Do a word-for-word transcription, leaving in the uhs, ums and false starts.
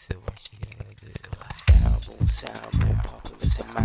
So what you gonna do? Sound, boom, sound, boom, popular,